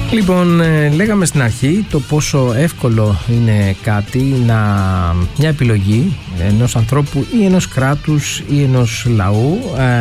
Λοιπόν, λέγαμε στην αρχή το πόσο εύκολο είναι μια επιλογή ενός ανθρώπου ή ενός κράτους ή ενός λαού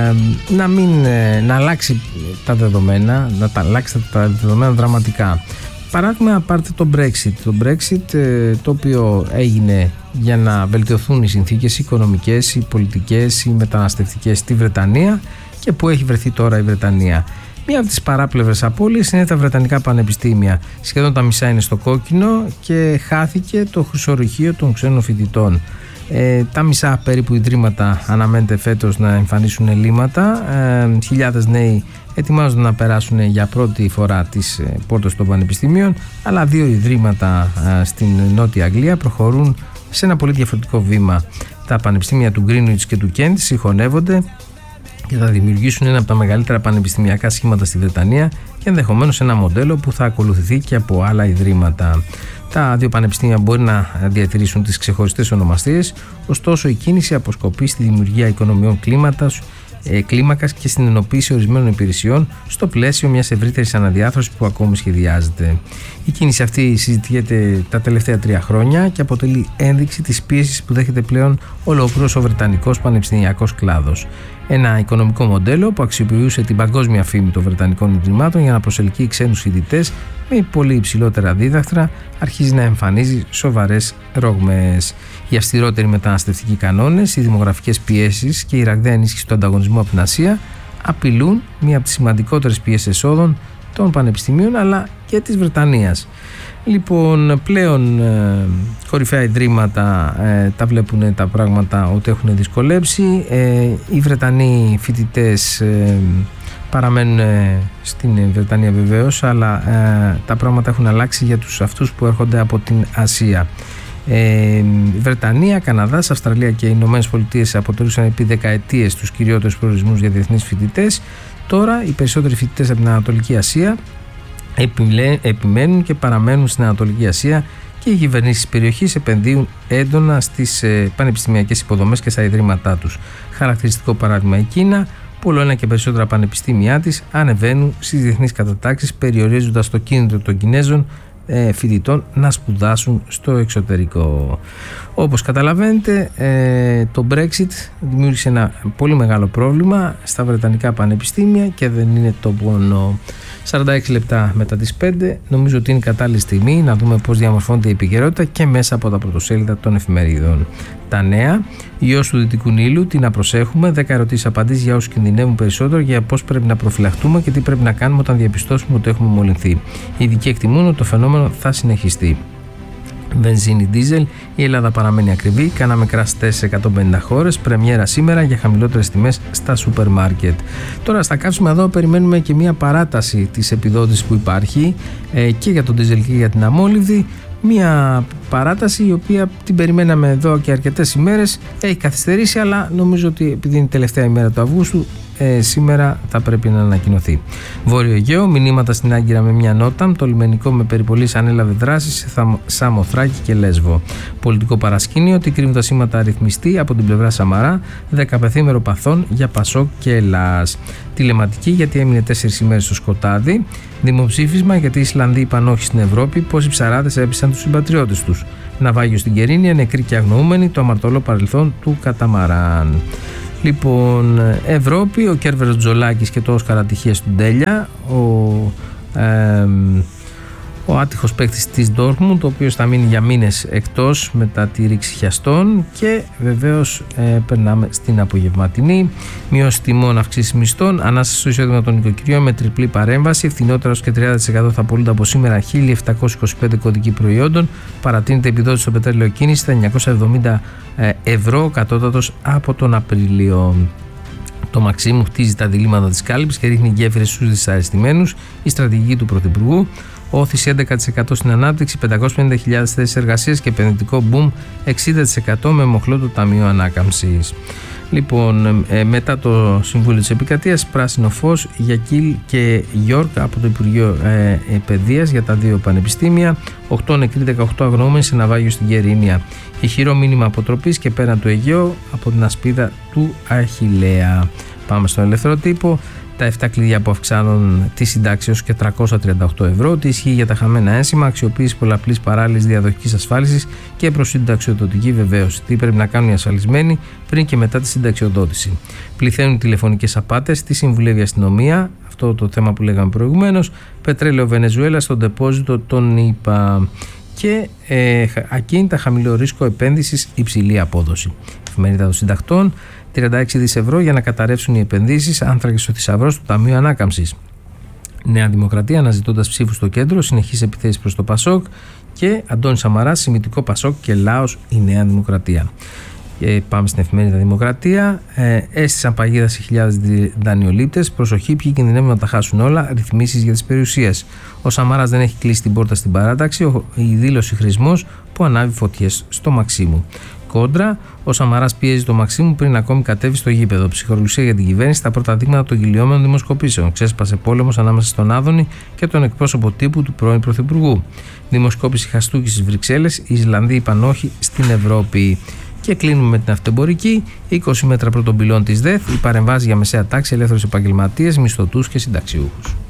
να αλλάξει τα δεδομένα, τα δεδομένα δραματικά. Παράδειγμα, πάρτε το Brexit. Το Brexit, το οποίο έγινε για να βελτιωθούν οι συνθήκες οικονομικές, οι πολιτικές, οι μεταναστευτικές στη Βρετανία και που έχει βρεθεί τώρα η Βρετανία. Μία από τις παράπλευρες απώλειες είναι τα βρετανικά πανεπιστήμια. Σχεδόν τα μισά είναι στο κόκκινο και χάθηκε το χρυσορυχείο των ξένων φοιτητών. Τα μισά περίπου ιδρύματα αναμένεται φέτος να εμφανίσουν ελλείμματα. Χιλιάδες νέοι ετοιμάζονται να περάσουν για πρώτη φορά τις πόρτες των πανεπιστημίων, αλλά 2 ιδρύματα στην Νότια Αγγλία προχωρούν σε ένα πολύ διαφορετικό βήμα. Τα πανεπιστήμια του Greenwich και του Kent συγχωνεύονται και θα δημιουργήσουν ένα από τα μεγαλύτερα πανεπιστημιακά σχήματα στη Βρετανία και ενδεχομένως ένα μοντέλο που θα ακολουθηθεί και από άλλα ιδρύματα. Τα 2 πανεπιστήμια μπορεί να διατηρήσουν τις ξεχωριστές ονομασίες, ωστόσο η κίνηση αποσκοπεί στη δημιουργία οικονομιών κλίμακας και στην ενοποίηση ορισμένων υπηρεσιών στο πλαίσιο μιας ευρύτερης αναδιάρθρωσης που ακόμη σχεδιάζεται. Η κίνηση αυτή συζητιέται τα τελευταία 3 χρόνια και αποτελεί ένδειξη της πίεσης που δέχεται πλέον ολόκληρος ο βρετανικός πανεπιστημιακός κλάδος. Ένα οικονομικό μοντέλο που αξιοποιούσε την παγκόσμια φήμη των βρετανικών ιδρυμάτων για να προσελκύει ξένους φοιτητές με πολύ υψηλότερα δίδακτρα αρχίζει να εμφανίζει σοβαρές ρογμές. Οι αυστηρότεροι μεταναστευτικοί κανόνες, οι δημογραφικές πιέσεις και η ραγδαία ενίσχυση του ανταγωνισμού από την Ασία απειλούν μία από τις σημαντικότερες πιέσεις εσόδων των πανεπιστημίων αλλά και της Βρετανίας. Λοιπόν, πλέον κορυφαία ιδρύματα τα βλέπουν τα πράγματα ότι έχουν δυσκολέψει. Οι Βρετανοί φοιτητές παραμένουν στην Βρετανία βεβαίως, αλλά τα πράγματα έχουν αλλάξει για αυτούς που έρχονται από την Ασία. Βρετανία, Καναδάς, Αυστραλία και οι Ηνωμένες Πολιτείες αποτελούσαν επί δεκαετίες τους κυριότερους προορισμούς για διεθνείς φοιτητές. Τώρα οι περισσότεροι φοιτητές από την Ανατολική Ασία επιμένουν και παραμένουν στην Ανατολική Ασία και οι κυβερνήσεις της περιοχής επενδύουν έντονα στις πανεπιστημιακές υποδομές και στα ιδρύματά τους. Χαρακτηριστικό παράδειγμα η Κίνα, που όλο ένα και περισσότερα πανεπιστήμια της ανεβαίνουν στις διεθνείς κατατάξεις, περιορίζοντας το κίνητρο των Κινέζων φοιτητών να σπουδάσουν στο εξωτερικό. Όπως καταλαβαίνετε, το Brexit δημιούργησε ένα πολύ μεγάλο πρόβλημα στα βρετανικά πανεπιστήμια και δεν είναι το μόνο. 46 λεπτά μετά τις 5, νομίζω ότι είναι κατάλληλη στιγμή να δούμε πώς διαμορφώνεται η επικαιρότητα και μέσα από τα πρωτοσέλιδα των εφημερίδων. Τα νέα, ιός του Δυτικού Νείλου, τι να προσέχουμε, 10 ερωτήσεις-απαντήσεις για όσους κινδυνεύουν περισσότερο, για πώς πρέπει να προφυλαχτούμε και τι πρέπει να κάνουμε όταν διαπιστώσουμε ότι έχουμε μολυνθεί. Οι ειδικοί εκτιμούν ότι το φαινόμενο θα συνεχιστεί. Βενζίνη, ντίζελ, η Ελλάδα παραμένει ακριβή. Κάναμε crash τεστ σε 150 χώρες. Πρεμιέρα σήμερα για χαμηλότερες τιμές στα σούπερ μάρκετ. Τώρα στα καύσιμα εδώ περιμένουμε και μια παράταση της επιδότησης που υπάρχει και για τον ντίζελ και για την αμόλυβδη. Μια παράταση η οποία την περιμέναμε εδώ και αρκετές ημέρες. Έχει καθυστερήσει, αλλά νομίζω ότι επειδή είναι η τελευταία ημέρα του Αυγούστου, σήμερα θα πρέπει να ανακοινωθεί. Βόρειο Αιγαίο, μηνύματα στην Άγκυρα με μια νότα. Το λιμενικό με περιπολίες ανέλαβε δράση σε Σαμοθράκη και Λέσβο. Πολιτικό παρασκήνιο, ότι κρύβουν τα σήματα αριθμιστή από την πλευρά Σαμαρά. 10 πεθήμερο παθών για Πασόκ και Ελλάς. Τηλεματική, γιατί έμεινε 4 ημέρες στο σκοτάδι. Δημοψήφισμα, γιατί οι Ισλανδοί είπαν όχι στην Ευρώπη. Πόσοι ψαράδες έπεισαν τους συμπατριώτες τους. Ναυάγιο στην Κερίνια, νεκροί και αγνοούμενοι, το αμαρτωλό παρελθόν του καταμαράν. Λοιπόν, Ευρώπη, ο Κέρβερος Τζολάκης και το Όσκαρ ατυχίας του Ντέλια, ο άτυχος παίκτης της Ντόρτμουντ, ο οποίος θα μείνει για μήνες εκτός μετά τη ρήξη χιαστών, και βεβαίως περνάμε στην απογευματινή. Μειώση τιμών, αυξήσεις μισθών, ανάσταση στο εισόδημα των νοικοκυριών με τριπλή παρέμβαση, φθηνότερα ως και 30% θα πωλούνται από σήμερα 1.725 κωδικοί προϊόντων, παρατείνεται επιδότηση στο πετρέλαιο κίνηση στα 970 ευρώ κατώτατος από τον Απρίλιο. Το Μαξίμου χτίζει τα διλήμματα της κάλυψης και ρίχνει γέφυρες στους δυσαρεστημένους. Η στρατηγική του Πρωθυπουργού, όθηση 11% στην ανάπτυξη, 550.000 θέσεις εργασίας και επενδυτικό boom 60% με μοχλό το Ταμείο Ανάκαμψης. Λοιπόν, μετά το Συμβούλιο της Επικρατείας, πράσινο φως για Κιλ και Γιόρκ από το Υπουργείο Παιδείας για τα 2 πανεπιστήμια. 8 νεκροί, 18 αγνοούμενοι σε ναυάγιο στην Κερίνια. Ηχηρό μήνυμα αποτροπής και πέραν του Αιγαίου από την ασπίδα του Αχιλλέα. Πάμε στον ελεύθερο τύπο. Τα 7 κλειδιά που αυξάνουν τη συντάξη έως και 338 ευρώ. Τι ισχύει για τα χαμένα ένσημα, αξιοποίηση πολλαπλής παράλληλης διαδοχικής ασφάλισης και προσυνταξιοδοτική βεβαίωση. Τι πρέπει να κάνουν οι ασφαλισμένοι πριν και μετά τη συνταξιοδότηση. Πληθαίνουν τηλεφωνικές απάτες, τι συμβουλεύει η αστυνομία. Αυτό το θέμα που λέγαμε προηγουμένως. Πετρέλαιο Βενεζουέλα στον ντεπόζιτο των ΗΠΑ. Και ακίνητα χαμηλό ρίσκο επένδυσης, υψηλή απόδοση. Εφημερίδα των Συντακτών. 36 δις ευρώ για να καταρρεύσουν οι επενδύσεις, άνθρακες στο θησαυρό του Ταμείου Ανάκαμψης. Νέα Δημοκρατία αναζητώντας ψήφους στο κέντρο, συνεχείς επιθέσεις προς το Πασόκ. Και Αντώνης Σαμαράς, Συμμητικό Πασόκ και Λάος η Νέα Δημοκρατία. Πάμε στην Εφημερίδα Δημοκρατία. Έστησαν παγίδα σε χιλιάδες δανειολήπτες. Προσοχή, ποιοι κινδυνεύουν να τα χάσουν όλα. Ρυθμίσεις για τις περιουσίες. Ο Σαμαράς δεν έχει κλείσει την πόρτα στην παράταξη. Η δήλωση χρησμός που ανάβει φωτιές στο Μαξίμου. Κόντρα, ο Σαμαράς πιέζει το Μαξίμου πριν ακόμη κατέβει στο γήπεδο. Ψυχολογία για την κυβέρνηση στα πρώτα δείγματα των κυλιόμενων δημοσκοπήσεων. Ξέσπασε πόλεμος ανάμεσα στον Άδωνη και τον εκπρόσωπο τύπου του πρώην Πρωθυπουργού. Δημοσκόπηση χαστούκη στις Βρυξέλλες. Οι Ισλανδοί είπαν όχι στην Ευρώπη. Και κλείνουμε με την αυτεμπορική. 20 μέτρα πρώτων πυλών της ΔΕΘ. Οι παρεμβάσεις για μεσαία τάξη, ελεύθερους επαγγελματίες, μισθωτούς και συνταξιούχους.